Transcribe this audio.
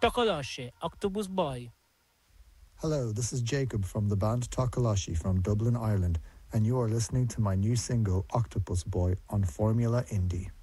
Tokoloshi, Octopus Boy. Hello, this is Jacob from the band Takalashi from Dublin, Ireland, and you are listening to my new single Octopus Boy on Formula Indie.